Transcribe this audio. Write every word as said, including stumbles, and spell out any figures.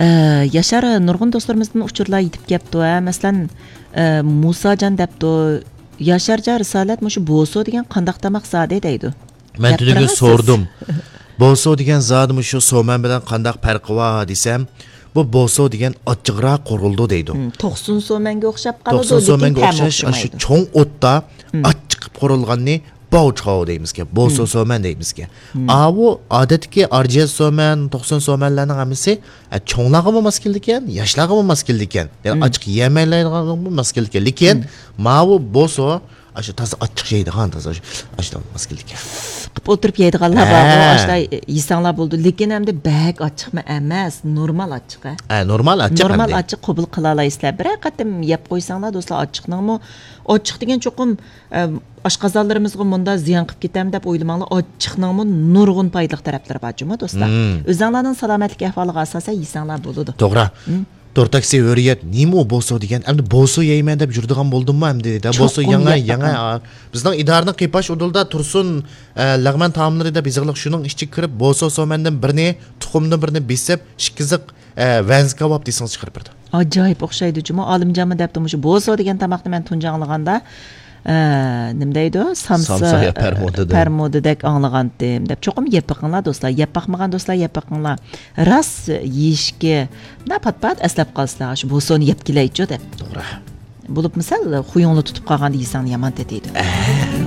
Yaşar nurg'un do'stlarimizdan uchurlar yetib kelibdi. Masalan, Musajon debdi, Yaşarja Risolat mushu boso degan qandaq tamoq zade deydi. Men tunuga sordum. Boso degan zodi mushu so'man bilan qandaq farqi bor desam, bu boso degan ochiqroq qo'rildi deydi. to'qson so'manga o'xshab qoladi. to'qson so'manga o'xshash shu cho'ng o'tda ochiq qo'rilganni Bauchao deymizki, boso so'man deymizki. Avu odatdagi arjaz so'man, to'qson so'manlarning hammasi cho'nglarga bo'lmas keldikan, yoshlarga bo'lmas keldikan. Ya'ni ochiq yemaylarga bo'lmas keldikan. Lekin mavu boso aşı tası açık şeydi han tası aşı olmaz geldik. Qıp oturup yeydiganlar var. O aşda insanlar buldu. Lekin hem de bek açık mı emas, normal açık ha. Ha normal açık. Normal açık qabul qila alaysizlar. Bir qatim yeb qo'ysanglar do'stlar açıqningmi ochiq degan cho'qim oshqozonlarimizga munda ziyon qilib ketam deb o'ylamanglar. Ochiqningmi nurg'un foydali taraflari bor juma do'stlar. O'zinglarning salomatlik ahvoliga asosan yeysanglar bo'ladi. To'g'ri. Tortaksi hürriyet nima boso degan endi boso yeyman deb yurdigan bo'ldimmi endi de boso yangi yangi bizning idoraning qipash udulda tursun lag'man taomlarida bizliq shuning ichiga kirib boso so'mandan birini tuxumdan birini besib shikiziq vanz kabob desangiz chiqarib berdi. Ajoyib o'xshaydi juma olimjonmi debdi mushu boso degan tamoqni men tunji anglaganda nima deydi samsa permodidek anglagandim deb cho'qim yeb baqinglar do'stlar, yeb baqmagan do'stlar yeb baqinglar. Ras yeyishga na pat-pat eslab qolsizlar shu bosoni yeb kelaychi deb. To'g'ri. Bo'lib misal xuyonli tutib qolganda yesang yomon tetiydi.